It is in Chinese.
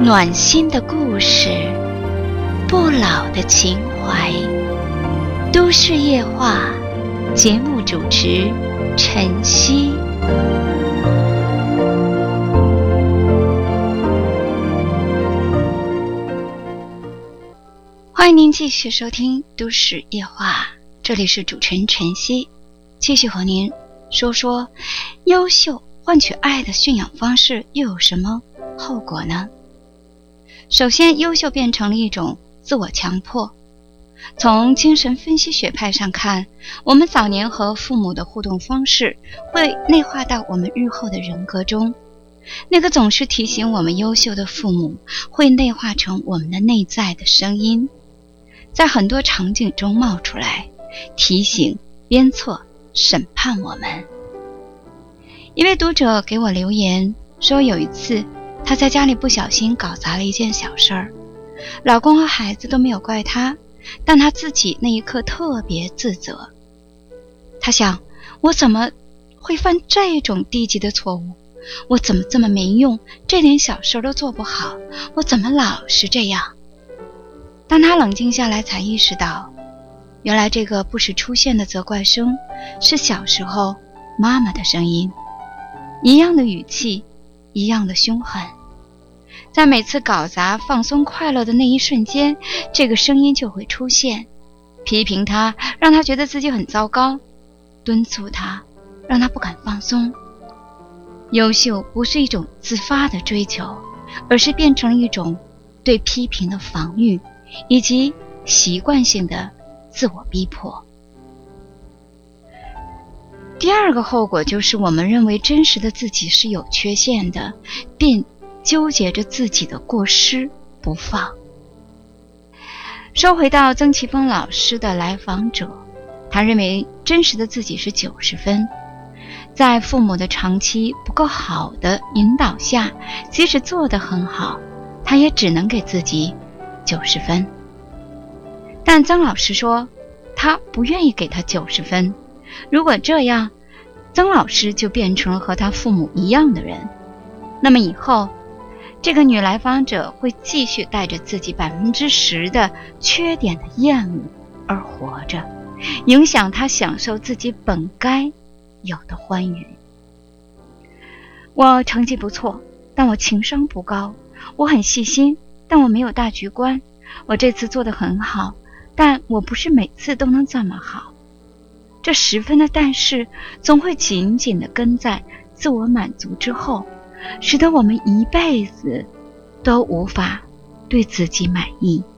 暖心的故事，不老的情怀。都市夜话节目主持晨曦。欢迎您继续收听都市夜话，这里是主持人晨曦，继续和您说说优秀换取爱的驯养方式又有什么后果呢？首先，优秀变成了一种自我强迫。从精神分析学派上看，我们早年和父母的互动方式会内化到我们日后的人格中。那个总是提醒我们优秀的父母，会内化成我们的内在的声音，在很多场景中冒出来，提醒、鞭策、审判我们。一位读者给我留言说，有一次他在家里不小心搞砸了一件小事儿，老公和孩子都没有怪他，但他自己那一刻特别自责。他想，我怎么会犯这种低级的错误？我怎么这么没用，这点小事都做不好？我怎么老是这样？当他冷静下来，才意识到，原来这个不时出现的责怪声是小时候妈妈的声音，一样的语气，一样的凶狠。在每次搞砸放松快乐的那一瞬间，这个声音就会出现，批评他，让他觉得自己很糟糕，敦促他，让他不敢放松。优秀不是一种自发的追求，而是变成了一种对批评的防御，以及习惯性的自我逼迫。第二个后果就是我们认为真实的自己是有缺陷的，并纠结着自己的过失不放。说回到曾奇峰老师的来访者，他认为真实的自己是90分，在父母的长期不够好的引导下，即使做得很好，他也只能给自己90分。但曾老师说，他不愿意给他90分，如果这样，曾老师就变成了和他父母一样的人，那么以后这个女来访者会继续带着自己10%的缺点的厌恶而活着，影响她享受自己本该有的欢愉。我成绩不错，但我情商不高；我很细心，但我没有大局观；我这次做得很好，但我不是每次都能这么好。这10分的但是总会紧紧地跟在自我满足之后，使得我们一辈子都无法对自己满意。